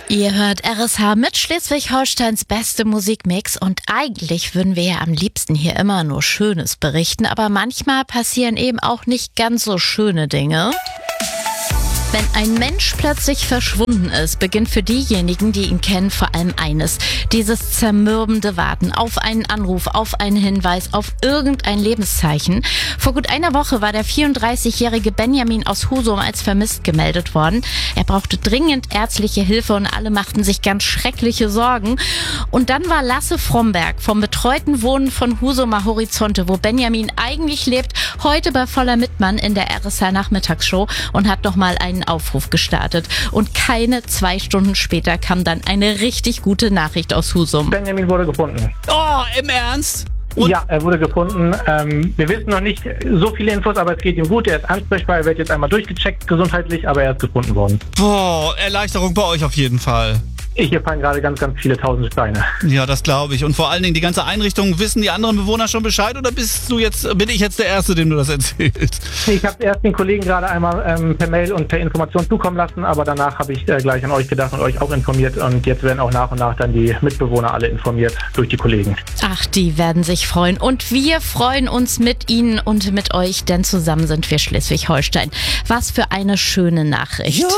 Ihr hört RSH mit Schleswig-Holsteins beste Musikmix und eigentlich würden wir ja am liebsten hier immer nur Schönes berichten, aber manchmal passieren eben auch nicht ganz so schöne Dinge. Wenn ein Mensch plötzlich verschwunden ist, beginnt für diejenigen, die ihn kennen, vor allem eines: dieses zermürbende Warten auf einen Anruf, auf einen Hinweis, auf irgendein Lebenszeichen. Vor gut einer Woche war der 34-jährige Benjamin aus Husum als vermisst gemeldet worden. Er brauchte dringend ärztliche Hilfe und alle machten sich ganz schreckliche Sorgen. Und dann war Lasse Fromberg vom betreuten Wohnen von Husumer Horizonte, wo Benjamin eigentlich lebt, heute bei Voller Mitmann in der RSH Nachmittagsshow und hat nochmal einen Aufruf gestartet. Und keine 2 Stunden später kam dann eine richtig gute Nachricht aus Husum. Benjamin wurde gefunden. Oh, im Ernst? Und? Ja, er wurde gefunden. Wir wissen noch nicht so viele Infos, aber es geht ihm gut. Er ist ansprechbar, er wird jetzt einmal durchgecheckt gesundheitlich, aber er ist gefunden worden. Boah, Erleichterung bei euch auf jeden Fall. Hier fallen gerade ganz, ganz viele tausend Steine. Ja, das glaube ich. Und vor allen Dingen die ganze Einrichtung, wissen die anderen Bewohner schon Bescheid oder bin ich jetzt der Erste, dem du das erzählst? Ich habe erst den Kollegen gerade einmal per Mail und per Information zukommen lassen, aber danach habe ich gleich an euch gedacht und euch auch informiert und jetzt werden auch nach und nach dann die Mitbewohner alle informiert durch die Kollegen. Ach, die werden sich freuen und wir freuen uns mit ihnen und mit euch, denn zusammen sind wir Schleswig-Holstein. Was für eine schöne Nachricht. Ja.